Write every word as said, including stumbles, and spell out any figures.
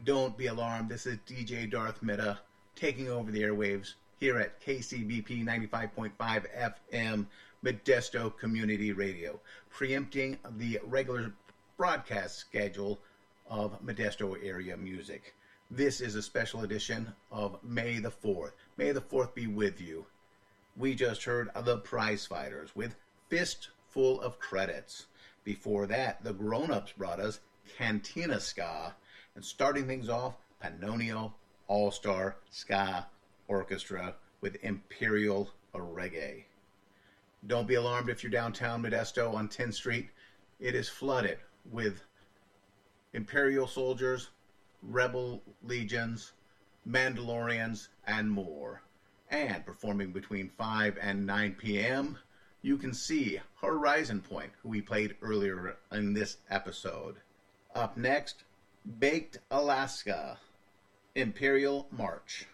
Don't be alarmed. This is D J Darth Meta taking over the airwaves here at K C B P ninety-five point five F M Modesto Community Radio, preempting the regular broadcast schedule of Modesto area music. This is a special edition of May the fourth. May the fourth be with you. We just heard The Prize Fighters with Fistful of Credits. Before that, the Grown-Ups brought us Cantina Ska. And starting things off, Panonio All-Star Ska Orchestra with Imperial Reggae. Don't be alarmed if you're downtown Modesto on tenth Street. It is flooded with Imperial soldiers, Rebel legions, Mandalorians, and more. And performing between five and nine p.m., you can see Horizon Point, who we played earlier in this episode. Up next, Baked Alaska, Imperial March.